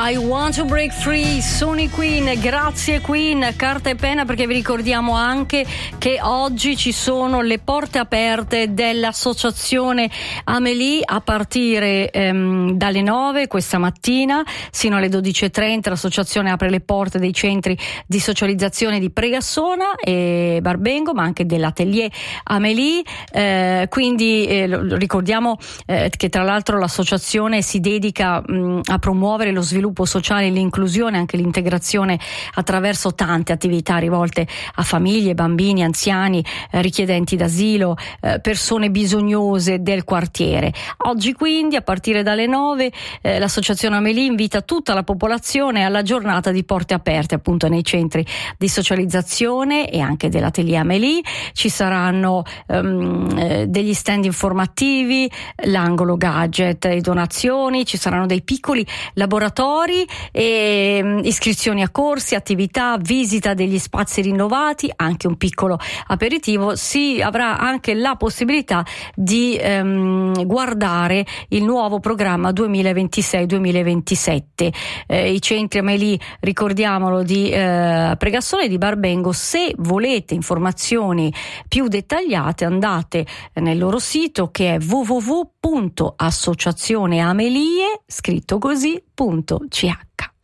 I Want to Break Free, Sony Queen. Grazie Queen, carta e penna, perché vi ricordiamo anche che oggi ci sono le porte aperte dell'associazione Amélie a partire dalle 9 questa mattina sino alle 12:30. L'associazione apre le porte dei centri di socializzazione di Pregassona e Barbengo, ma anche dell'Atelier Amélie, quindi ricordiamo che tra l'altro l'associazione si dedica a promuovere lo sviluppo sociale e l'inclusione, anche l'integrazione attraverso tante attività rivolte a famiglie, bambini, anziani, richiedenti d'asilo, persone bisognose del quartiere. Oggi quindi a partire dalle 9 l'associazione Amélie invita tutta la popolazione alla giornata di porte aperte appunto nei centri di socializzazione e anche dell'Atelier Amélie. Ci saranno degli stand informativi, l'angolo gadget e donazioni, ci saranno dei piccoli laboratori e iscrizioni a corsi, attività, visita degli spazi rinnovati, anche un piccolo aperitivo. Si avrà anche la possibilità di guardare il nuovo programma 2026-2027. I centri Amélie, ricordiamolo, di Pregassona e di Barbengo. Se volete informazioni più dettagliate andate nel loro sito, che è www.associazioneamelie, scritto così, .ch.